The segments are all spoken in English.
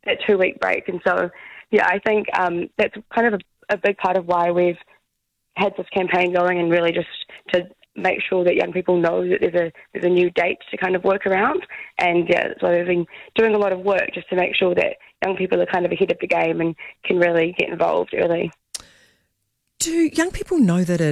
that 2-week break. And so, yeah, I think that's kind of a big part of why we've had this campaign going, and really just to make sure that young people know that there's a new date to kind of work around. And yeah, so we've been doing a lot of work just to make sure that young people are kind of ahead of the game and can really get involved early. Do young people know that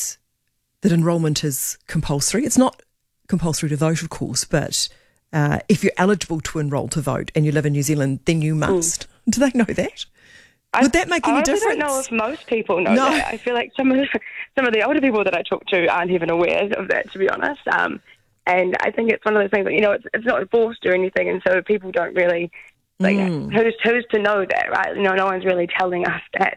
enrolment is compulsory? It's not compulsory to vote, of course, but if you're eligible to enrol to vote and you live in New Zealand, then you must. Do they know that? Would that make any difference? I don't know if most people know that. I feel like some of the older people that I talk to aren't even aware of that, to be honest. And I think it's one of those things that, it's not enforced or anything, and so people don't really, who's to know that, right? No one's really telling us that.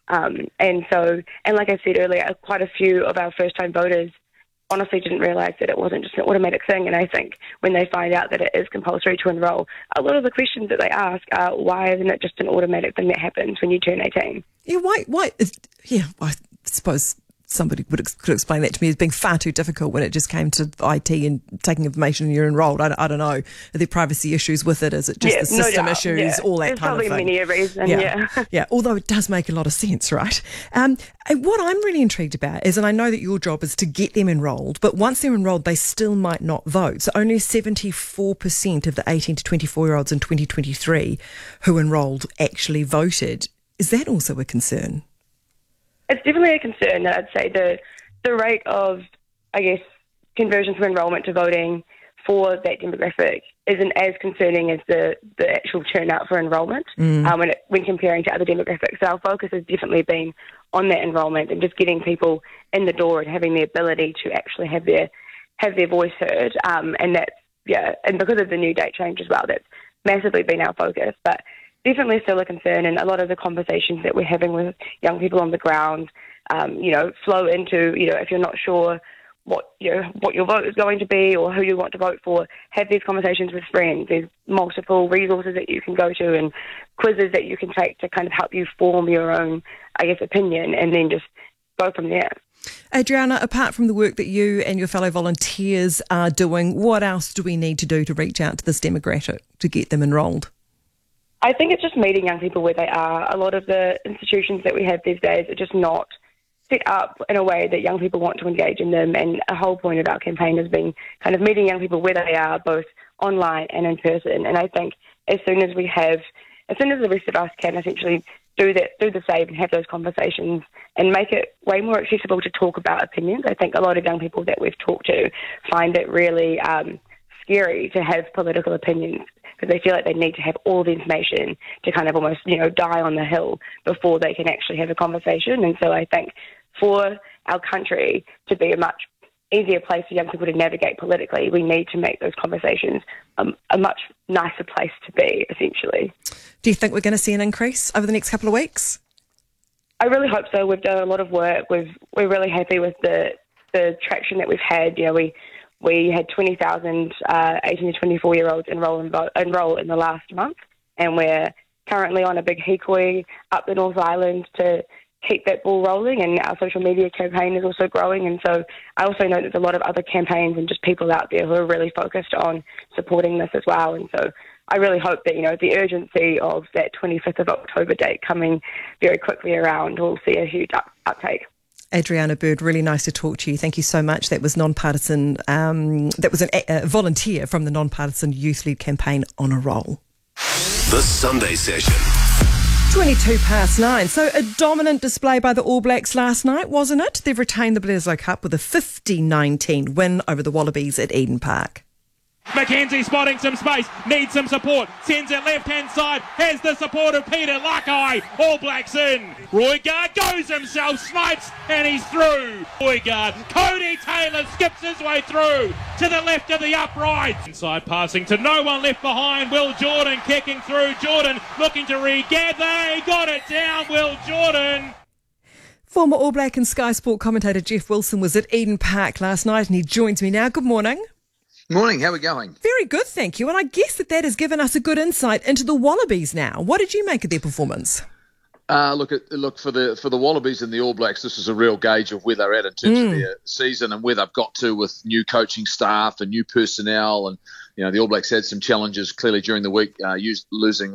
And like I said earlier, quite a few of our first-time voters honestly didn't realise that it wasn't just an automatic thing. And I think when they find out that it is compulsory to enrol, a lot of the questions that they ask are, why isn't it just an automatic thing that happens when you turn 18? Yeah, why? I suppose somebody could explain that to me as being far too difficult when it just came to IT and taking information and you're enrolled. I don't know. Are there privacy issues with it? Is it just the system issues, all that There's kind of thing? There's probably many a reason, yeah. Although it does make a lot of sense, right? And what I'm really intrigued about is, and I know that your job is to get them enrolled, but once they're enrolled, they still might not vote. So only 74% of the 18 to 24-year-olds in 2023 who enrolled actually voted. Is that also a concern? It's definitely a concern. That I'd say the rate of, conversion from enrolment to voting for that demographic isn't as concerning as the actual turnout for enrolment when comparing to other demographics. So our focus has definitely been on that enrolment and just getting people in the door and having the ability to actually have their voice heard. And because of the new date change as well, that's massively been our focus. But definitely still a concern, and a lot of the conversations that we're having with young people on the ground, flow into, if you're not sure what your vote is going to be or who you want to vote for, have these conversations with friends. There's multiple resources that you can go to and quizzes that you can take to kind of help you form your own, opinion, and then just go from there. Adriana, apart from the work that you and your fellow volunteers are doing, what else do we need to do to reach out to this demographic to get them enrolled? I think it's just meeting young people where they are. A lot of the institutions that we have these days are just not set up in a way that young people want to engage in them, and a whole point of our campaign has been kind of meeting young people where they are, both online and in person. And I think as soon as the rest of us can essentially do the same and have those conversations and make it way more accessible to talk about opinions, I think a lot of young people that we've talked to find it really scary to have political opinions, because they feel like they need to have all the information to kind of almost, die on the hill before they can actually have a conversation. And so I think for our country to be a much easier place for young people to navigate politically, we need to make those conversations a much nicer place to be, essentially. Do you think we're going to see an increase over the next couple of weeks? I really hope so. We've done a lot of work. We're really happy with the traction that we've had. We had 20,000 18 to 24-year-olds enroll in the last month, and we're currently on a big hikoi up the North Island to keep that ball rolling, and our social media campaign is also growing. And so I also know there's a lot of other campaigns and just people out there who are really focused on supporting this as well. And so I really hope that, the urgency of that 25th of October date coming very quickly around will see a huge uptake. Adriana Bird, really nice to talk to you. Thank you so much. That was non-partisan. That was a volunteer from the non-partisan youth-led campaign On a Roll. The Sunday Session. 9:22. So a dominant display by the All Blacks last night, wasn't it? They've retained the Bledisloe Cup with a 50-19 win over the Wallabies at Eden Park. McKenzie spotting some space, needs some support, sends it left-hand side, has the support of Peter Lakai, All Blacks in. Roigard goes himself, snipes, and he's through. Roigard, Cody Taylor skips his way through to the left of the upright. Inside passing to no one left behind, Will Jordan kicking through, Jordan looking to regather, he got it down, Will Jordan. Former All Black and Sky Sport commentator Jeff Wilson was at Eden Park last night and he joins me now. Good morning. Morning, how are we going? Very good, thank you. And I guess that has given us a good insight into the Wallabies now. What did you make of their performance? Look for the Wallabies and the All Blacks. This is a real gauge of where they're at in terms of their season and where they've got to with new coaching staff and new personnel. And the All Blacks had some challenges clearly during the week, losing